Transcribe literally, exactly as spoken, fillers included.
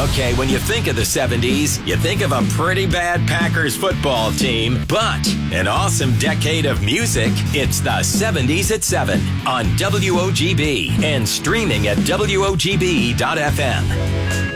Okay, when you think of the seventies, you think of a pretty bad Packers football team, but an awesome decade of music. It's the seventies at seven on W O G B and streaming at W O G B dot F M.